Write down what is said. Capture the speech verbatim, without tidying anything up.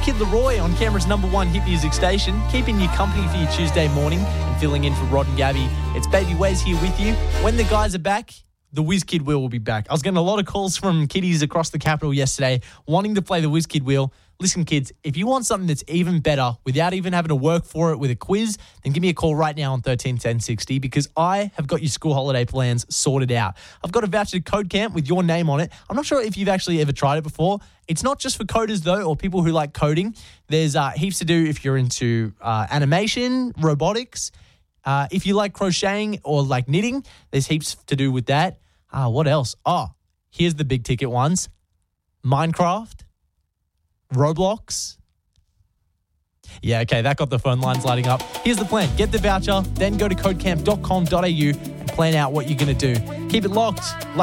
Kid Leroy on Canberra's number one hit music station, keeping you company for your Tuesday morning and filling in for Rod and Gabby. It's Baby Wes here with you. When the guys are back, the Whiz Kid Wheel will be back. I was getting a lot of calls from kiddies across the capital yesterday wanting to play the Whiz Kid Wheel. Listen, kids, if you want something that's even better without even having to work for it with a quiz, then give me a call right now on thirteen ten sixty because I have got your school holiday plans sorted out. I've got a voucher to Code Camp with your name on it. I'm not sure if you've actually ever tried it before. It's not just for coders, though, or people who like coding. There's uh, heaps to do if you're into uh, animation, robotics. Uh, if you like crocheting or like knitting, there's heaps to do with that. Uh, what else? Oh, here's the big ticket ones. Minecraft. Roblox. Yeah, okay, that got the phone lines lighting up. Here's the plan. Get the voucher, then go to codecamp dot com dot a u and plan out what you're going to do. Keep it locked. Like